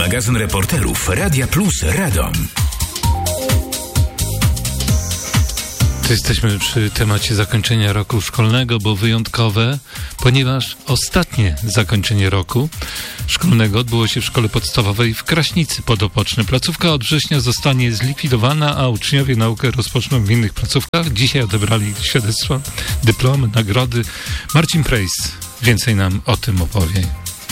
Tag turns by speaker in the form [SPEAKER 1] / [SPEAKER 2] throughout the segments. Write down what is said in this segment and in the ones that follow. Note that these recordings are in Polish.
[SPEAKER 1] Magazyn reporterów Radia Plus Radom.
[SPEAKER 2] Jesteśmy przy temacie zakończenia roku szkolnego, bo wyjątkowe, ponieważ ostatnie zakończenie roku szkolnego odbyło się w szkole podstawowej w Kraśnicy Podopocznej. Placówka od września zostanie zlikwidowana, a uczniowie naukę rozpoczną w innych placówkach. Dzisiaj odebrali świadectwa, dyplomy, nagrody. Marcin Prejs więcej nam o tym opowie.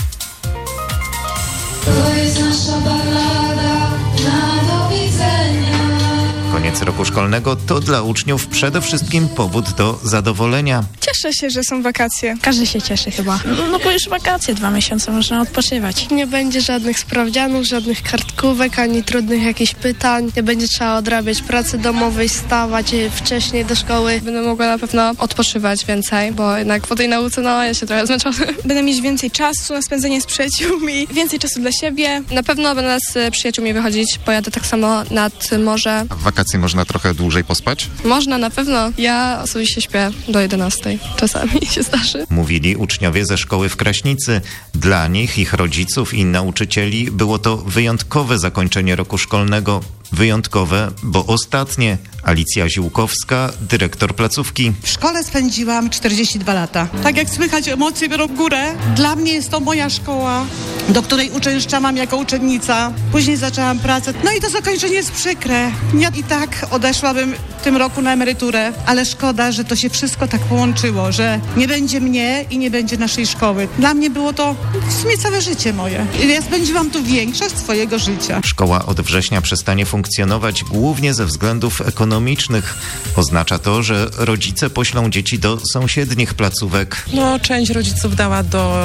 [SPEAKER 3] To jest nasza ballada na do widzenia.
[SPEAKER 4] Koniec roku szkolnego to dla uczniów przede wszystkim powód do zadowolenia.
[SPEAKER 5] Cieszę się, że są wakacje.
[SPEAKER 6] Każdy się cieszy chyba. No bo już wakacje, 2 miesiące można odpoczywać.
[SPEAKER 5] Nie będzie żadnych sprawdzianów, żadnych kartkówek, ani trudnych jakichś pytań. Nie będzie trzeba odrabiać pracy domowej, wstawać wcześniej do szkoły.
[SPEAKER 7] Będę mogła na pewno odpoczywać więcej, bo jednak po tej nauce, ja się trochę zmęczona.
[SPEAKER 5] Będę mieć więcej czasu na spędzenie z przyjaciółmi, więcej czasu dla siebie.
[SPEAKER 7] Na pewno będę z przyjaciółmi wychodzić, pojadę tak samo nad morze.
[SPEAKER 8] A w wakacje można trochę dłużej pospać?
[SPEAKER 7] Można, na pewno. Ja osobiście śpię do 11. Czasami się zdarzy.
[SPEAKER 4] Mówili uczniowie ze szkoły w Kraśnicy. Dla nich, ich rodziców i nauczycieli było to wyjątkowe zakończenie roku szkolnego. Wyjątkowe, bo ostatnie. Alicja Ziłkowska, dyrektor placówki.
[SPEAKER 9] W szkole spędziłam 42 lata. Tak jak słychać, emocje biorą górę. Dla mnie jest to moja szkoła, do której uczęszczałam jako uczennica. Później zaczęłam pracę. No i to zakończenie jest przykre. Ja i tak odeszłabym w tym roku na emeryturę, ale szkoda, że to się wszystko tak połączyło, że nie będzie mnie i nie będzie naszej szkoły. Dla mnie było to w sumie całe życie moje. Ja spędziłam tu większość swojego życia.
[SPEAKER 4] Szkoła od września przestanie funkcjonować głównie ze względów ekonomicznych. Oznacza to, że rodzice poślą dzieci do sąsiednich placówek.
[SPEAKER 10] Część rodziców dała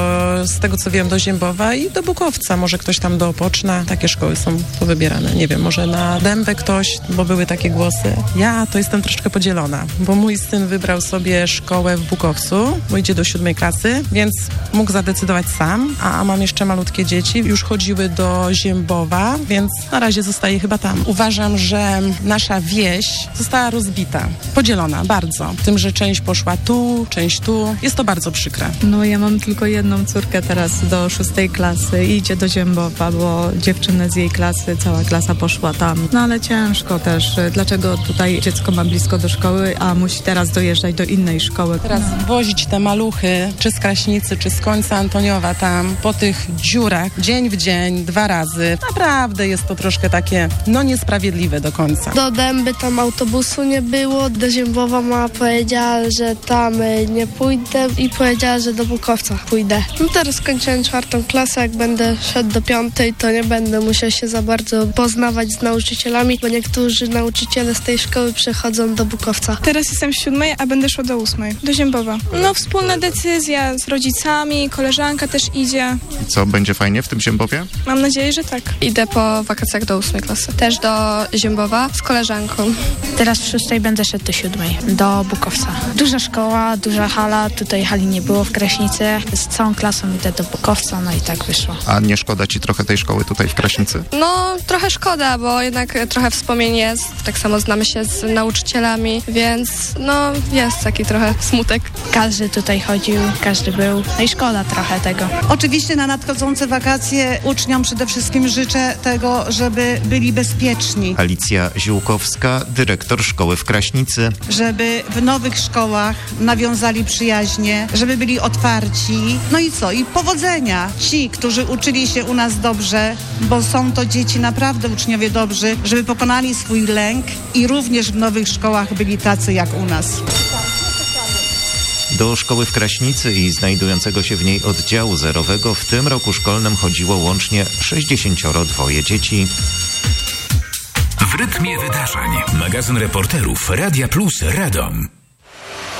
[SPEAKER 10] z tego co wiem, do Ziębowa i do Bukowca. Może ktoś tam do Opoczna. Takie szkoły są powybierane. Nie wiem, może na Dębę ktoś, bo były takie głosy. Ja to jestem troszkę podzielona, bo mój syn wybrał sobie szkołę w Bukowcu, bo idzie do 7 klasy, więc mógł zadecydować sam, a mam jeszcze malutkie dzieci. Już chodziły do Ziębowa, więc na razie zostaje chyba tam. Uważam, że nasza wieś została rozbita, podzielona bardzo. Tym, że część poszła tu, część tu. Jest to bardzo przykre.
[SPEAKER 11] Ja mam tylko jedną córkę teraz do 6 klasy i idzie do Ziębowa, bo dziewczyny z jej klasy, cała klasa poszła tam. Ale ciężko też. Dlaczego tutaj dziecko ma blisko do szkoły, a musi teraz dojeżdżać do innej szkoły?
[SPEAKER 10] Teraz wozić te maluchy, czy z Kraśnicy, czy z końca Antoniowa tam, po tych dziurach, dzień w dzień, 2 razy. Naprawdę jest to troszkę takie, niesprawiedliwe do końca.
[SPEAKER 5] Do Dęby tam autobusu nie było, do Ziębowa mama powiedziała, że tam nie pójdę i powiedziała, że do Bukowca pójdę. Teraz skończyłem 4 klasę, jak będę szedł do 5, to nie będę musiał się za bardzo poznawać z nauczycielami, bo niektórzy nauczyciele z tej szkoły przechodzą do Bukowca.
[SPEAKER 7] Teraz jestem w 7, a będę szła do 8, do Ziębowa. Wspólna decyzja z rodzicami, koleżanka też idzie.
[SPEAKER 8] I co, będzie fajnie w tym Ziębowie?
[SPEAKER 7] Mam nadzieję, że tak. Idę po wakacjach do 8 klasy. Też do Ziębowa z koleżanką.
[SPEAKER 6] Teraz w 6 będę szedł do 7, do Bukowca. Duża szkoła, duża hala, tutaj hali nie było w Kraśnicy. Z całą klasą idę do Bukowca, i tak wyszło.
[SPEAKER 8] A nie szkoda ci trochę tej szkoły tutaj w Kraśnicy?
[SPEAKER 7] Trochę szkoda, bo jednak trochę wspomnień jest. Tak samo znamy się z nauczycielami, więc jest taki trochę smutek.
[SPEAKER 6] Każdy tutaj chodził, każdy był. I szkoda trochę tego.
[SPEAKER 9] Oczywiście na nadchodzące wakacje uczniom przede wszystkim życzę tego, żeby byli bezpieczni.
[SPEAKER 4] Alicja Ziłkowska, dyrektor szkoły w Kraśnicy.
[SPEAKER 9] Żeby w nowych szkołach nawiązali przyjaźnie, żeby byli otwarci. I powodzenia. Ci, którzy uczyli się u nas dobrze, bo są to dzieci naprawdę uczniowie dobrzy, żeby pokonali swój lęk i również w nowych szkołach byli tacy jak u nas.
[SPEAKER 4] Do szkoły w Kraśnicy i znajdującego się w niej oddziału zerowego w tym roku szkolnym chodziło łącznie 62 dzieci.
[SPEAKER 1] W rytmie wydarzeń. Magazyn reporterów Radia Plus Radom.